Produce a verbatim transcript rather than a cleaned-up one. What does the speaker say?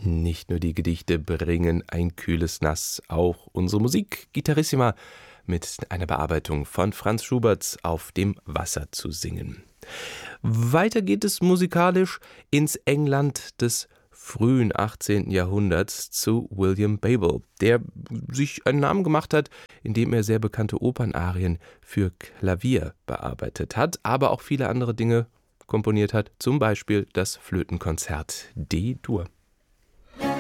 Nicht nur die Gedichte bringen ein kühles Nass, auch unsere Musik Gitarrissima mit einer Bearbeitung von Franz Schubert auf dem Wasser zu singen. Weiter geht es musikalisch ins England des frühen achtzehnten. Jahrhunderts zu William Babel, der sich einen Namen gemacht hat, indem er sehr bekannte Opernarien für Klavier bearbeitet hat, aber auch viele andere Dinge komponiert hat, zum Beispiel das Flötenkonzert D-Dur.